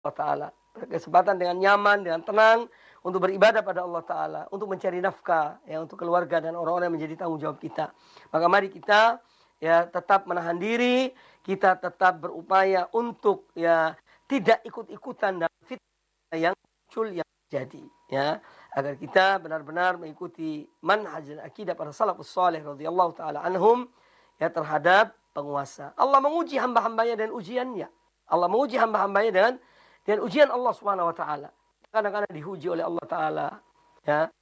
Allah Ta'ala. Kesempatan dengan nyaman, dengan tenang untuk beribadah pada Allah Ta'ala, untuk mencari nafkah, ya, untuk keluarga dan orang-orang yang menjadi tanggung jawab kita. Maka mari kita ya tetap menahan diri, kita tetap berupaya untuk ya tidak ikut-ikutan dalam fitnah yang muncul yang terjadi, ya, agar kita benar-benar mengikuti manhaj dan akidah para salafus saleh radhiyallahu taala anhum ya terhadap penguasa. Allah menguji hamba-hambanya dan ujiannya. Allah menguji hamba-hambanya dengan ujian Allah Subhanahu wa taala. Kadang-kadang diuji oleh Allah taala, ya.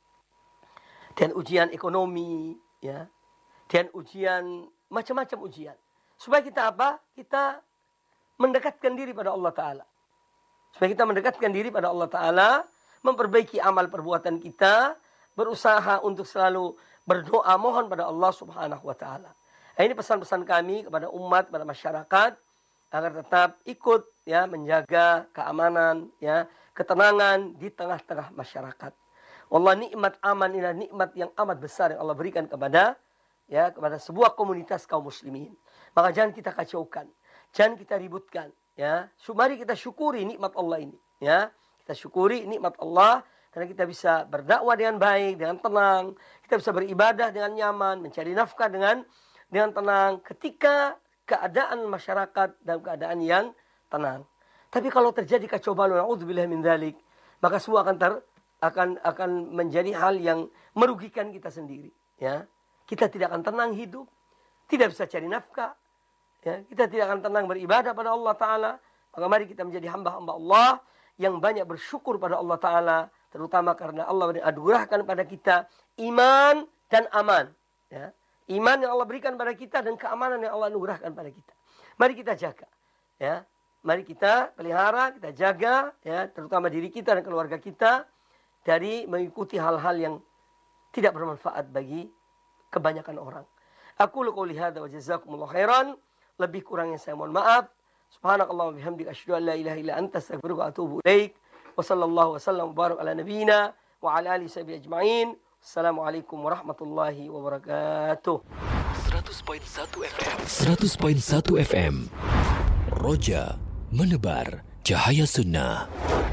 Dan ujian ekonomi, ya. Dan ujian macam-macam ujian. Supaya kita apa? Kita mendekatkan diri pada Allah taala. Supaya kita mendekatkan diri pada Allah taala, memperbaiki amal perbuatan kita, berusaha untuk selalu berdoa mohon pada Allah Subhanahu wa taala. Nah, ini pesan-pesan kami kepada umat, pada masyarakat agar tetap ikut ya menjaga keamanan, ya, ketenangan di tengah-tengah masyarakat. Wallah, nikmat aman inilah nikmat yang amat besar yang Allah berikan kepada sebuah komunitas kaum muslimin. Maka jangan kita kacaukan, jangan kita ributkan, ya. Mari kita syukuri nikmat Allah ini, ya. Kita syukuri nikmat Allah karena kita bisa berdakwah dengan baik, dengan tenang, kita bisa beribadah dengan nyaman, mencari nafkah dengan tenang ketika keadaan masyarakat dalam keadaan yang tenang. Tapi kalau terjadi kacau balau, naudzubillah min dzalik, maka semua akan menjadi hal yang merugikan kita sendiri, ya. Kita tidak akan tenang hidup, tidak bisa cari nafkah, ya. Kita tidak akan tenang beribadah pada Allah taala. Maka mari kita menjadi hamba-hamba Allah yang banyak bersyukur pada Allah taala, terutama karena Allah menganugerahkan pada kita iman dan aman, ya. Iman yang Allah berikan pada kita dan keamanan yang Allah anugerahkan pada kita. Mari kita jaga, ya. Mari kita pelihara, kita jaga, ya, terutama diri kita dan keluarga kita dari mengikuti hal-hal yang tidak bermanfaat bagi kebanyakan orang. Aku qouli hadza wa jazakumullahu khairan. Lebih kurangnya saya mohon maaf. Subhanakallah wa bihamdika asyhadu an la ilaha illa anta astaghfiruka wa atubu ilaik. Wa sallallahu wasallam wa barak ala nabiyyina wa ala alihi sahbihi ajma'in. Assalamualaikum warahmatullahi wabarakatuh. 100.1 FM. 100.1 FM. Roja menebar cahaya sunnah.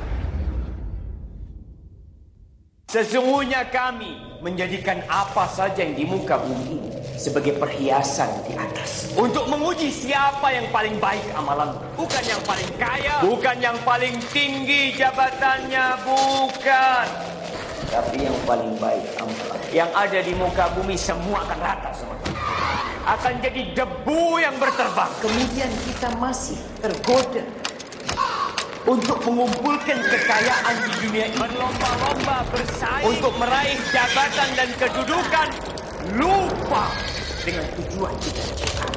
Sesungguhnya kami menjadikan apa saja yang di muka bumi ini sebagai perhiasan di atas, untuk menguji siapa yang paling baik amalan. Bukan yang paling kaya, bukan yang paling tinggi jabatannya, bukan. Tapi yang paling baik amalan. Yang ada di muka bumi semua akan rata semua. Akan jadi debu yang berterbang. Kemudian kita masih tergoda untuk mengumpulkan kekayaan di dunia ini, berlomba-lomba bersaing untuk meraih jabatan dan kedudukan, lupa dengan tujuan cita-cita.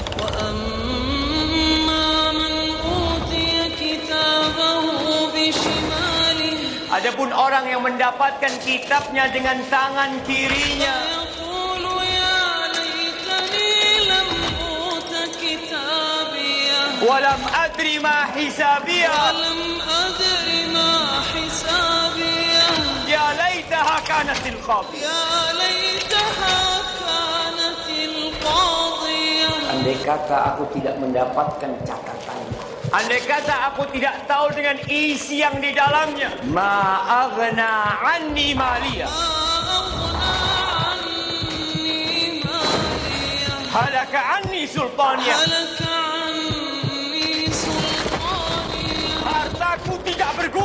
Adapun orang yang mendapatkan kitabnya dengan tangan kirinya, walam adri ma hisabiyah, ya laitaha kanatil qadiyah. Andai kata aku tidak mendapatkan catatannya, andai kata aku tidak tahu dengan isi yang di dalamnya, ma aghna anni maliyah, halaka anni sultaniyah, hartaku tidak berguna.